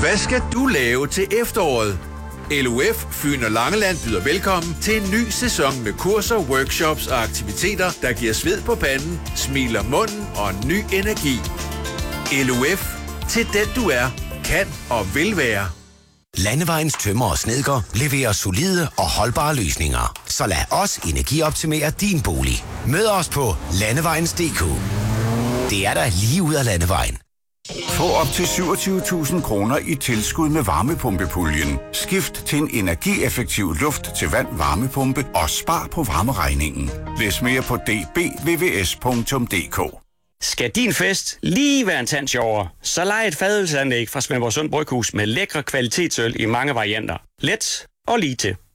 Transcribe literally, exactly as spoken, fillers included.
Hvad skal du lave til efteråret? L U F Fyn og Langeland byder velkommen til en ny sæson med kurser, workshops og aktiviteter, der giver sved på panden, smiler munden og en ny energi. L U F. Til den du er, kan og vil være. Landevejens tømmer og snedker leverer solide og holdbare løsninger. Så lad os energioptimere din bolig. Mød os på landevejens punktum d k. Det er der lige ud af landevejen. Få op til syvogtyve tusind kroner i tilskud med varmepumpepuljen. Skift til en energieffektiv luft til vand varmepumpe og spar på varmeregningen. Læs mere på d b v v s punktum d k. Skal din fest lige være en tand sjovere, så lej et fadølsanlæg fra Svendborgsund Bryghus med lækre kvalitetsøl i mange varianter. Let og lige til.